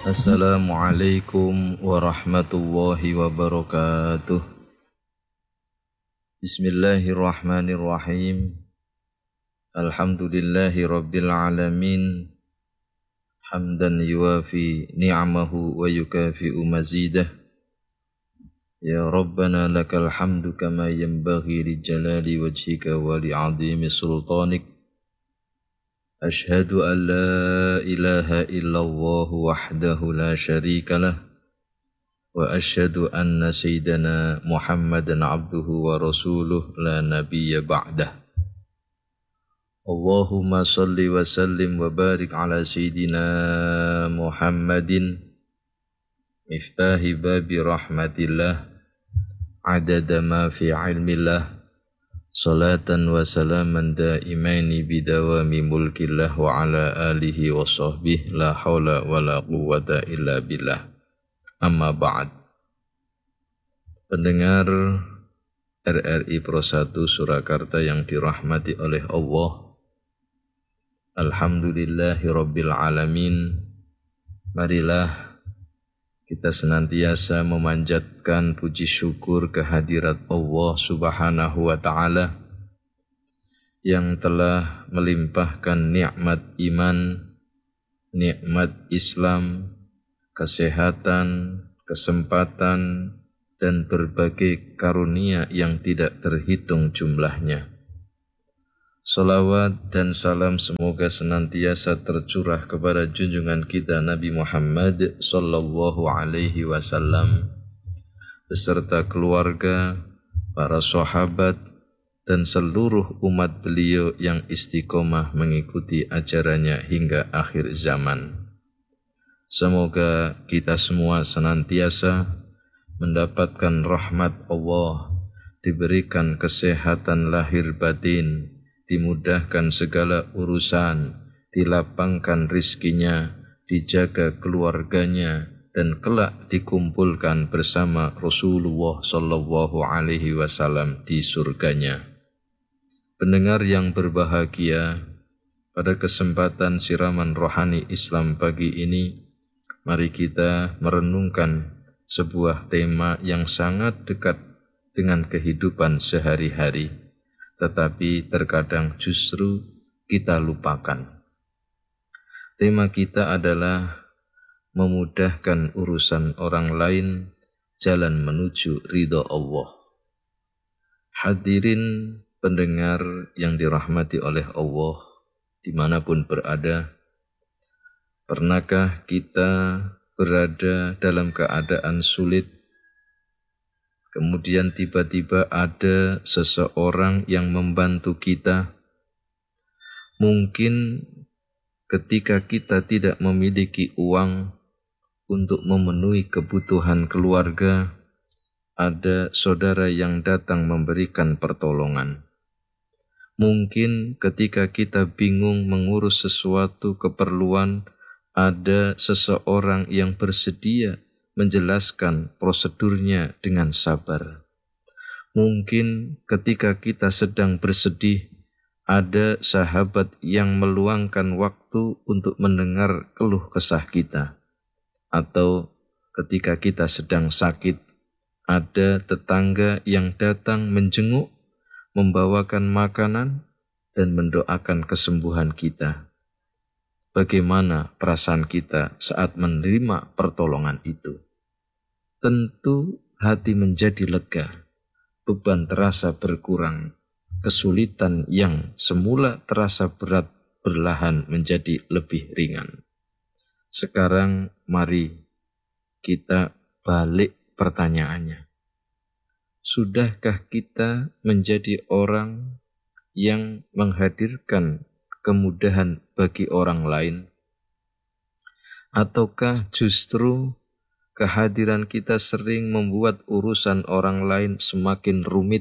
Assalamualaikum warahmatullahi wabarakatuh. Bismillahirrahmanirrahim. Alhamdulillahi rabbil alamin. Hamdan yuwafi ni'amahu wa yukafi'u mazidah. Ya Rabbana lakal hamdu kama yanbaghi li jalali wajhika wa li 'azimi sultanik. Ashhadu an la ilaha illallah wahdahu la syarika lah wa ashhadu anna sayyidana Muhammadan abduhu wa rasuluh la nabiyya ba'dah. Allahumma salli wa sallim wa barik ala sayyidina Muhammadin miftahi babi rahmatillah adada ma fi ilmillah salatan wa salaman daimaini bidawami mulkillah wa ala alihi wa sahbihi la hawla wa la quwwata illa billah. Amma ba'd. Pendengar RRI Pro 1 Surakarta yang dirahmati oleh Allah, alhamdulillahi rabbil alamin. Marilah kita senantiasa memanjatkan puji syukur kehadirat Allah Subhanahu wa ta'ala yang telah melimpahkan nikmat iman, nikmat Islam, kesehatan, kesempatan, dan berbagai karunia yang tidak terhitung jumlahnya. Salawat dan salam semoga senantiasa tercurah kepada junjungan kita Nabi Muhammad sallallahu alaihi wasallam beserta keluarga, para sahabat, dan seluruh umat beliau yang istiqomah mengikuti ajarannya hingga akhir zaman. Semoga kita semua senantiasa mendapatkan rahmat Allah, diberikan kesehatan lahir batin, dimudahkan segala urusan, dilapangkan rizkinya, dijaga keluarganya, dan kelak dikumpulkan bersama Rasulullah sallallahu alaihi wasallam di surganya. Pendengar yang berbahagia, pada kesempatan siraman rohani Islam pagi ini, mari kita merenungkan sebuah tema yang sangat dekat dengan kehidupan sehari-hari, tetapi terkadang justru kita lupakan. Tema kita adalah memudahkan urusan orang lain, jalan menuju ridha Allah. Hadirin pendengar yang dirahmati oleh Allah, dimanapun berada, pernahkah kita berada dalam keadaan sulit, kemudian tiba-tiba ada seseorang yang membantu kita? Mungkin ketika kita tidak memiliki uang untuk memenuhi kebutuhan keluarga, ada saudara yang datang memberikan pertolongan. Mungkin ketika kita bingung mengurus sesuatu keperluan, ada seseorang yang bersedia menjelaskan prosedurnya dengan sabar. Mungkin ketika kita sedang bersedih, ada sahabat yang meluangkan waktu untuk mendengar keluh kesah kita. Atau ketika kita sedang sakit, ada tetangga yang datang menjenguk, membawakan makanan, dan mendoakan kesembuhan kita. Bagaimana perasaan kita saat menerima pertolongan itu? Tentu hati menjadi lega, beban terasa berkurang, kesulitan yang semula terasa berat perlahan menjadi lebih ringan. Sekarang mari kita balik pertanyaannya. Sudahkah kita menjadi orang yang menghadirkan kemudahan bagi orang lain? Ataukah justru kehadiran kita sering membuat urusan orang lain semakin rumit?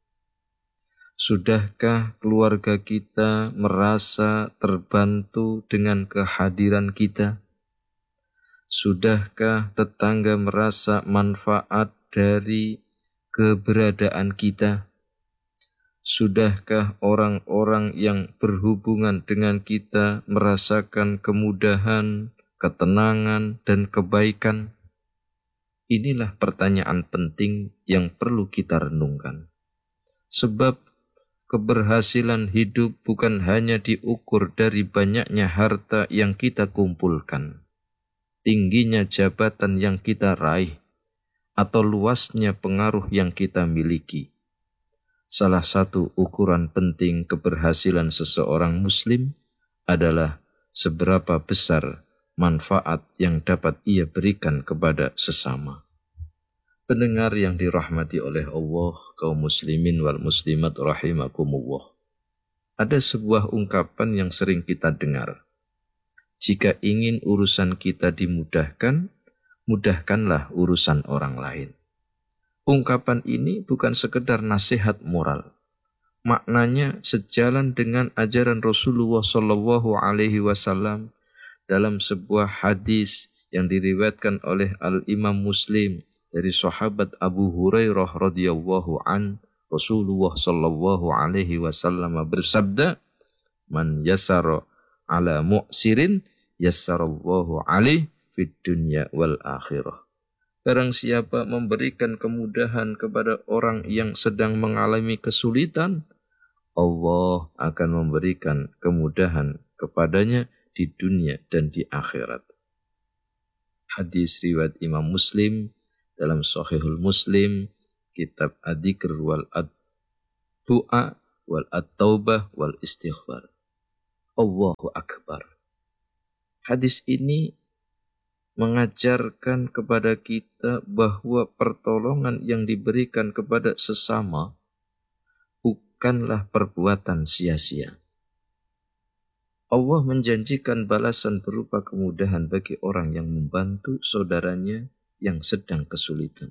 Sudahkah keluarga kita merasa terbantu dengan kehadiran kita? Sudahkah tetangga merasa manfaat dari keberadaan kita? Sudahkah orang-orang yang berhubungan dengan kita merasakan kemudahan, ketenangan, dan kebaikan? Inilah pertanyaan penting yang perlu kita renungkan. Sebab keberhasilan hidup bukan hanya diukur dari banyaknya harta yang kita kumpulkan, tingginya jabatan yang kita raih, atau luasnya pengaruh yang kita miliki. Salah satu ukuran penting keberhasilan seseorang Muslim adalah seberapa besar manfaat yang dapat ia berikan kepada sesama. Pendengar yang dirahmati oleh Allah, kaum muslimin wal muslimat rahimakumullah. Ada sebuah ungkapan yang sering kita dengar. Jika ingin urusan kita dimudahkan, mudahkanlah urusan orang lain. Ungkapan ini bukan sekedar nasihat moral. Maknanya sejalan dengan ajaran Rasulullah SAW dalam sebuah hadis yang diriwayatkan oleh Al-Imam Muslim dari sahabat Abu Hurairah radhiyallahu an, Rasulullah sallallahu alaihi wasallam bersabda, "Man yassara ala mu'sirin yassarallahu alaihi fid dunya wal akhirah." Barang siapa memberikan kemudahan kepada orang yang sedang mengalami kesulitan, Allah akan memberikan kemudahan kepadanya di dunia dan di akhirat. Hadis riwayat Imam Muslim dalam Sahihul Muslim, kitab Adzikr wal Du'a wal At-Taubah wal Istighfar. Allahu Akbar. Hadis ini mengajarkan kepada kita bahwa pertolongan yang diberikan kepada sesama bukanlah perbuatan sia-sia. Allah menjanjikan balasan berupa kemudahan bagi orang yang membantu saudaranya yang sedang kesulitan.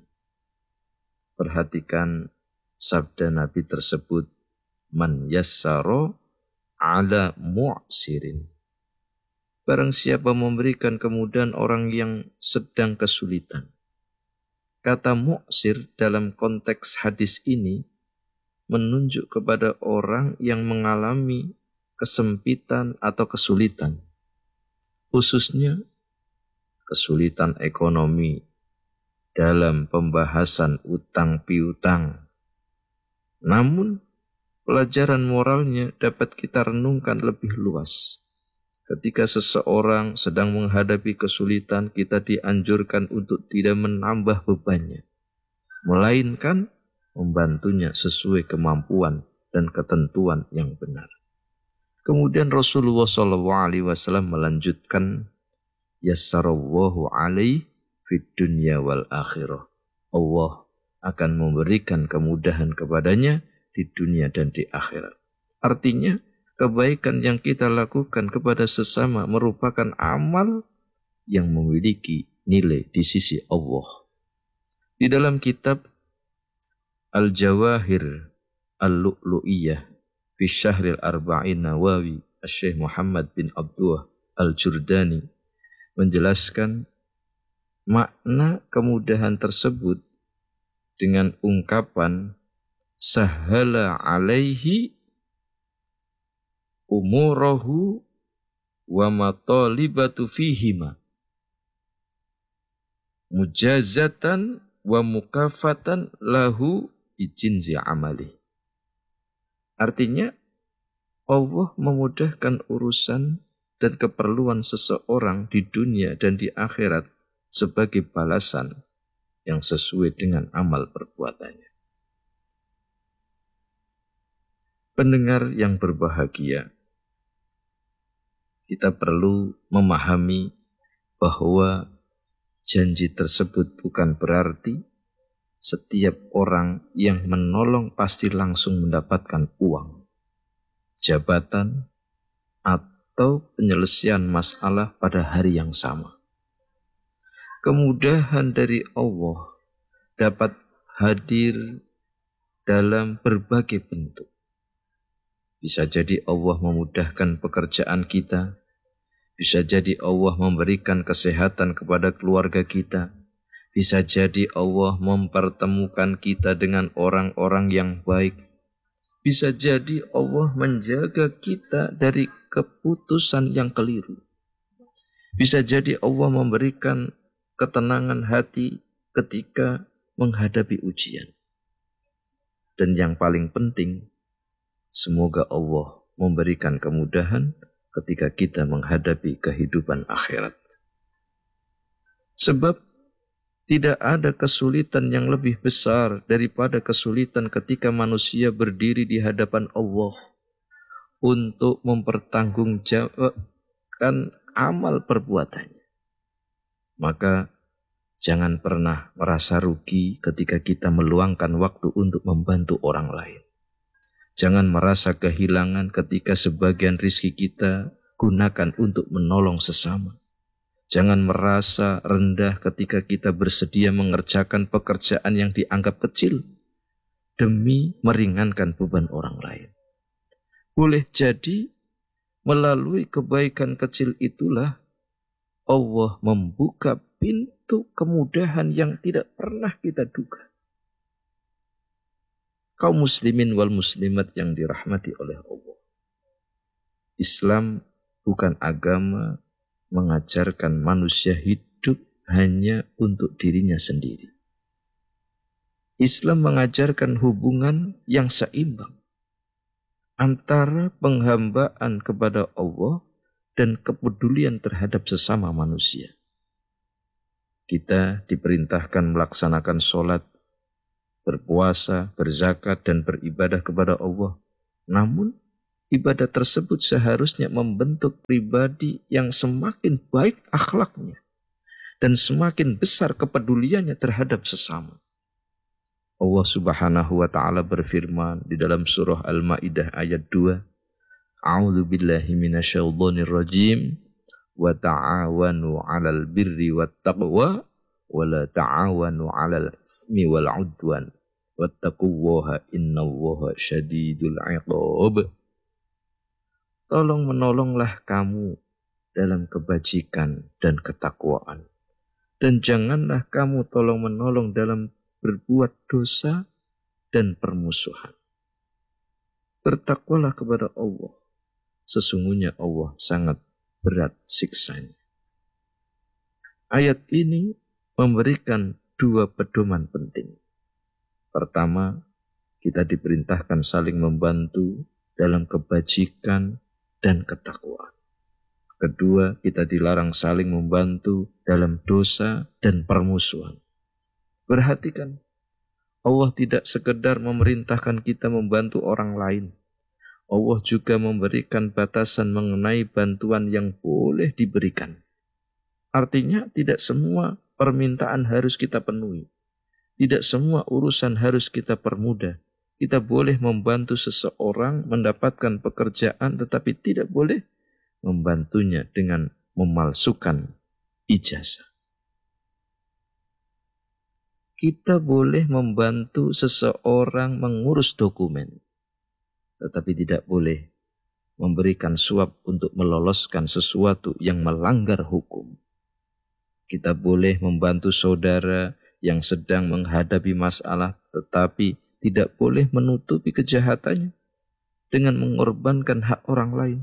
Perhatikan sabda Nabi tersebut, "Man yassara ala mu'sirin." Barang siapa memberikan kemudahan orang yang sedang kesulitan. Kata mu'sir dalam konteks hadis ini menunjuk kepada orang yang mengalami kesempitan atau kesulitan, khususnya kesulitan ekonomi dalam pembahasan utang piutang. Namun, pelajaran moralnya dapat kita renungkan lebih luas. Ketika seseorang sedang menghadapi kesulitan, kita dianjurkan untuk tidak menambah bebannya, melainkan membantunya sesuai kemampuan dan ketentuan yang benar. Kemudian Rasulullah SAW melanjutkan, "Yassarallahu alaihi fid dunya wal akhirah." Allah akan memberikan kemudahan kepadanya di dunia dan di akhirat. Artinya, kebaikan yang kita lakukan kepada sesama merupakan amal yang memiliki nilai di sisi Allah. Di dalam kitab Al-Jawahir Al-Lu'lu'iyah fi Syahril Arba'in Nawawi, Syekh Muhammad bin Abdullah Al-Jurdani menjelaskan makna kemudahan tersebut dengan ungkapan sahala alaihi umurahu wa matalibatu fihima mujazatan wa mukafatan lahu bijinzi amali. Artinya, Allah memudahkan urusan dan keperluan seseorang di dunia dan di akhirat sebagai balasan yang sesuai dengan amal perbuatannya. Pendengar yang berbahagia, kita perlu memahami bahwa janji tersebut bukan berarti setiap orang yang menolong pasti langsung mendapatkan uang, jabatan, atau penyelesaian masalah pada hari yang sama. Kemudahan dari Allah dapat hadir dalam berbagai bentuk. Bisa jadi Allah memudahkan pekerjaan kita, bisa jadi Allah memberikan kesehatan kepada keluarga kita, bisa jadi Allah mempertemukan kita dengan orang-orang yang baik, bisa jadi Allah menjaga kita dari keputusan yang keliru. Bisa jadi Allah memberikan ketenangan hati ketika menghadapi ujian. Dan yang paling penting, semoga Allah memberikan kemudahan ketika kita menghadapi kehidupan akhirat. Sebab tidak ada kesulitan yang lebih besar daripada kesulitan ketika manusia berdiri di hadapan Allah untuk mempertanggungjawabkan amal perbuatannya. Maka jangan pernah merasa rugi ketika kita meluangkan waktu untuk membantu orang lain. Jangan merasa kehilangan ketika sebagian rizki kita gunakan untuk menolong sesama. Jangan merasa rendah ketika kita bersedia mengerjakan pekerjaan yang dianggap kecil demi meringankan beban orang lain. Boleh jadi melalui kebaikan kecil itulah Allah membuka pintu kemudahan yang tidak pernah kita duga. Kaum muslimin wal muslimat yang dirahmati oleh Allah. Islam bukan agama mengajarkan manusia hidup hanya untuk dirinya sendiri. Islam mengajarkan hubungan yang seimbang antara penghambaan kepada Allah dan kepedulian terhadap sesama manusia. Kita diperintahkan melaksanakan sholat, berpuasa, berzakat, dan beribadah kepada Allah. Namun, ibadah tersebut seharusnya membentuk pribadi yang semakin baik akhlaknya dan semakin besar kepeduliannya terhadap sesama. Allah Subhanahu wa taala berfirman di dalam surah Al-Maidah ayat 2, A'udzu billahi minasyaitonir rajim wa ta'awanu 'alal birri wat taqwa wa la ta'awanu 'alal ismi wal 'udwan wattaqullaha innallaha syadidul 'iqab. Tolong menolonglah kamu dalam kebajikan dan ketakwaan. Dan janganlah kamu tolong menolong dalam berbuat dosa dan permusuhan. Bertakwalah kepada Allah. Sesungguhnya Allah sangat berat siksanya. Ayat ini memberikan dua pedoman penting. Pertama, kita diperintahkan saling membantu dalam kebajikan dan ketakwaan. Kedua, kita dilarang saling membantu dalam dosa dan permusuhan. Perhatikan, Allah tidak sekedar memerintahkan kita membantu orang lain. Allah juga memberikan batasan mengenai bantuan yang boleh diberikan. Artinya tidak semua permintaan harus kita penuhi. Tidak semua urusan harus kita permudah. Kita boleh membantu seseorang mendapatkan pekerjaan, tetapi tidak boleh membantunya dengan memalsukan ijazah. Kita boleh membantu seseorang mengurus dokumen, tetapi tidak boleh memberikan suap untuk meloloskan sesuatu yang melanggar hukum. Kita boleh membantu saudara yang sedang menghadapi masalah, tetapi tidak boleh menutupi kejahatannya dengan mengorbankan hak orang lain.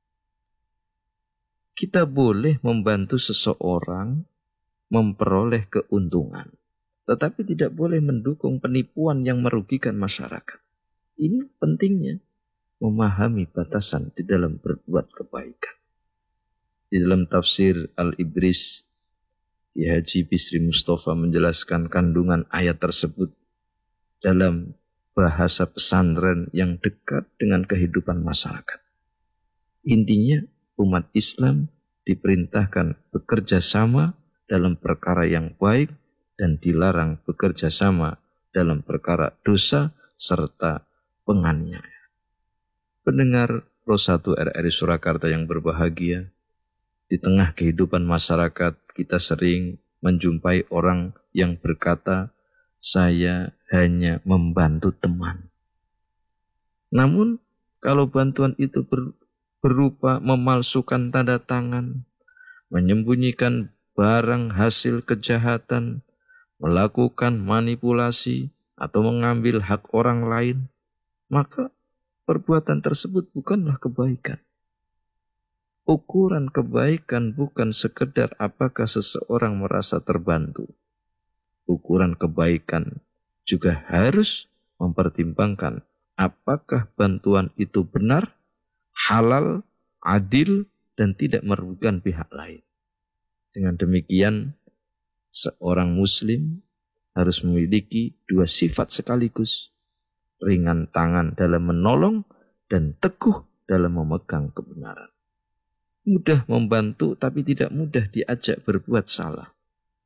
Kita boleh membantu seseorang memperoleh keuntungan, tetapi tidak boleh mendukung penipuan yang merugikan masyarakat. Ini pentingnya memahami batasan di dalam berbuat kebaikan. Di dalam tafsir Al-Ibris, Haji Bisri Mustafa menjelaskan kandungan ayat tersebut dalam bahasa pesantren yang dekat dengan kehidupan masyarakat. Intinya, umat Islam diperintahkan bekerja sama dalam perkara yang baik dan dilarang bekerja sama dalam perkara dosa serta penganiayaan. Pendengar Pro 1 RRI Surakarta yang berbahagia, di tengah kehidupan masyarakat kita sering menjumpai orang yang berkata, saya hanya membantu teman. Namun, kalau bantuan itu berupa memalsukan tanda tangan, menyembunyikan barang hasil kejahatan, melakukan manipulasi, atau mengambil hak orang lain, maka perbuatan tersebut bukanlah kebaikan. Ukuran kebaikan bukan sekedar apakah seseorang merasa terbantu. Ukuran kebaikan juga harus mempertimbangkan apakah bantuan itu benar, halal, adil, dan tidak merugikan pihak lain. Dengan demikian, seorang muslim harus memiliki dua sifat sekaligus, ringan tangan dalam menolong dan teguh dalam memegang kebenaran. Mudah membantu tapi tidak mudah diajak berbuat salah.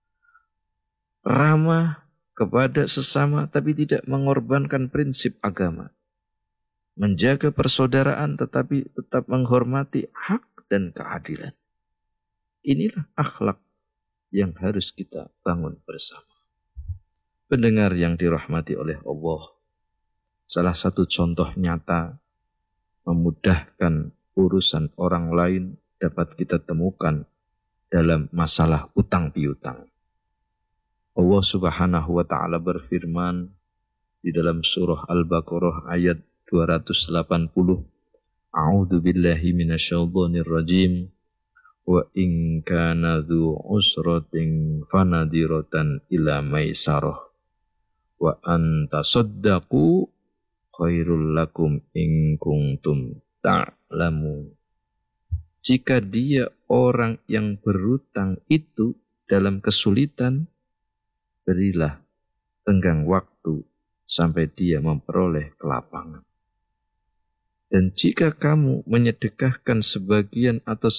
Ramah kepada sesama tapi tidak mengorbankan prinsip agama. Menjaga persaudaraan tetapi tetap menghormati hak dan keadilan. Inilah akhlak yang harus kita bangun bersama. Pendengar yang dirahmati oleh Allah, salah satu contoh nyata memudahkan urusan orang lain dapat kita temukan dalam masalah utang piutang. Allah Subhanahu wa taala berfirman di dalam surah Al-Baqarah ayat 280, A'udzu billahi minasyaitonir rajim. Wa in kana dzu usratin fanadhiratan ila maisarah wa an tasaddaqu khairul lakum in kuntum ta'lamun. Jika dia orang yang berutang itu dalam kesulitan, berilah tenggang waktu sampai dia memperoleh kelapangan. Dan jika kamu menyedekahkan sebagian atau